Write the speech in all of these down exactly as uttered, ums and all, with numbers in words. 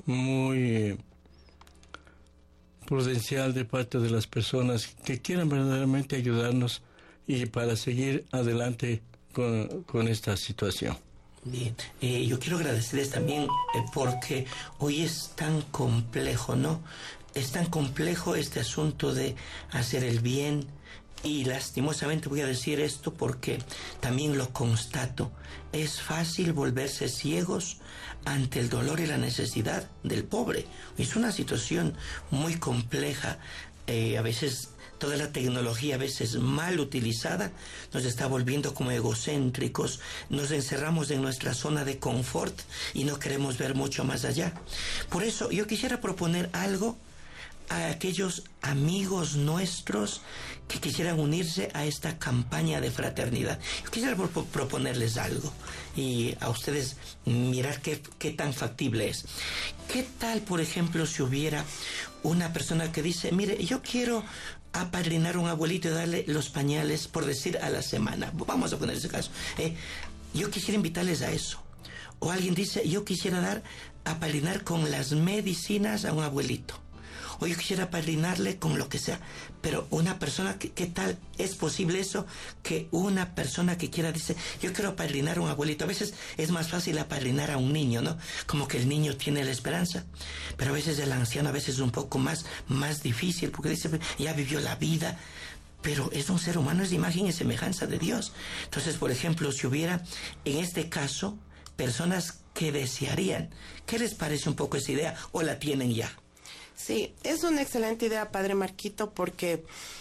muy eh, prudencial de parte de las personas que quieran verdaderamente ayudarnos y para seguir adelante con, con esta situación. Bien, eh, yo quiero agradecerles también eh, porque hoy es tan complejo, ¿no? Es tan complejo este asunto de hacer el bien y lastimosamente voy a decir esto porque también lo constato. Es fácil volverse ciegos ante el dolor y la necesidad del pobre. Es una situación muy compleja, eh, a veces toda la tecnología a veces mal utilizada nos está volviendo como egocéntricos, nos encerramos en nuestra zona de confort y no queremos ver mucho más allá. Por eso yo quisiera proponer algo a aquellos amigos nuestros que quisieran unirse a esta campaña de fraternidad. Yo quisiera pro- proponerles algo y a ustedes mirar qué, qué tan factible es. ¿Qué tal, por ejemplo, si hubiera una persona que dice, mire, yo quiero apadrinar a un abuelito y darle los pañales, por decir, a la semana? Vamos a poner ese caso. Eh, yo quisiera invitarles a eso. O alguien dice, yo quisiera dar, apadrinar con las medicinas a un abuelito. O yo quisiera padrinarle con lo que sea. Pero una persona, que, ¿qué tal? ¿Es posible eso? Que una persona que quiera dice, yo quiero apadrinar a un abuelito. A veces es más fácil apadrinar a un niño, ¿no? Como que el niño tiene la esperanza. Pero a veces el anciano a veces es un poco más, más difícil, porque dice, ya vivió la vida. Pero es un ser humano, es de imagen y semejanza de Dios. Entonces, por ejemplo, si hubiera, en este caso, personas que desearían, ¿qué les parece un poco esa idea? ¿O la tienen ya? Sí, es una excelente idea, Padre Marquito, porque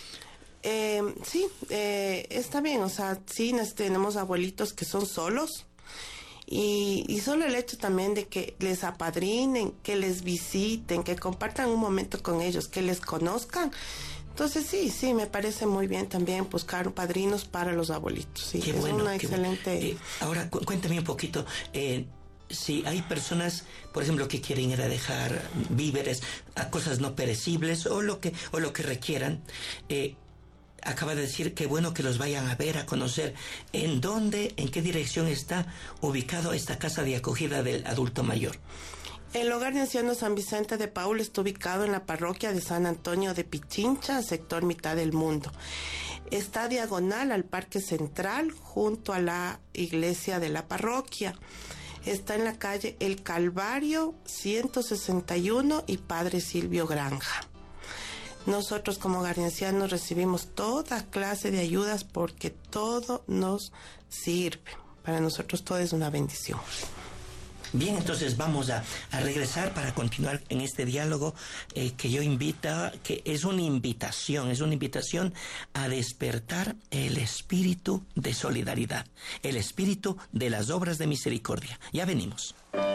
eh, sí, eh, está bien, o sea, sí tenemos abuelitos que son solos y, y solo el hecho también de que les apadrinen, que les visiten, que compartan un momento con ellos, que les conozcan. Entonces sí, sí, me parece muy bien también buscar padrinos para los abuelitos. Sí, qué es bueno, una qué excelente... Bueno. Eh, ahora, cu- cuéntame un poquito... Eh, si hay personas, por ejemplo, que quieren ir a dejar víveres, a cosas no perecibles o lo que o lo que requieran, eh, acaba de decir que bueno que los vayan a ver, a conocer en dónde, en qué dirección está ubicado esta casa de acogida del adulto mayor. El Hogar de Ancianos San Vicente de Paúl está ubicado en la parroquia de San Antonio de Pichincha, sector Mitad del Mundo. Está diagonal al Parque Central, junto a la iglesia de la parroquia. Está en la calle El Calvario ciento sesenta y uno y Padre Silvio Granja. Nosotros como Hogar de Ancianos recibimos toda clase de ayudas porque todo nos sirve. Para nosotros todo es una bendición. Bien, entonces vamos a, a regresar para continuar en este diálogo eh, que yo invita, que es una invitación, es una invitación a despertar el espíritu de solidaridad, el espíritu de las obras de misericordia. Ya venimos.